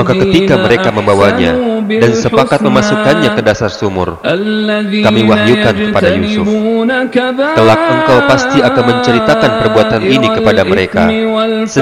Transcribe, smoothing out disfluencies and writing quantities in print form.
Maka ketika mereka membawanya dan sepakat memasukkannya ke dasar sumur, kami wahyukan kepada Yusuf, kelak engkau pasti akan menceritakan perbuatan ini kepada mereka,